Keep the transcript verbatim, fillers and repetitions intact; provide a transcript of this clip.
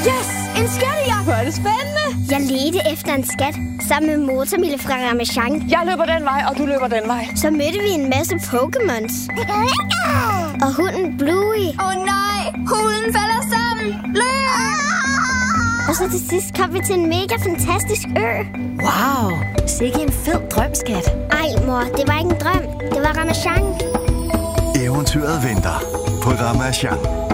Yes! En skattejagt! Hvor er det spændende! Jeg ledte efter en skat sammen med Motormille fra Ramasjang. Jeg løber den vej, og du løber den vej. Så mødte vi en masse Pokémons. Og hunden Bluey. Åh oh, nej! Hunden falder sammen! Løb! Og så til sidst kom vi til en mega fantastisk ø. Wow! Sikke en fed drøm, skat. Ej, mor, det var ikke en drøm. Det var Ramasjang. Eventyret venter på Ramasjang.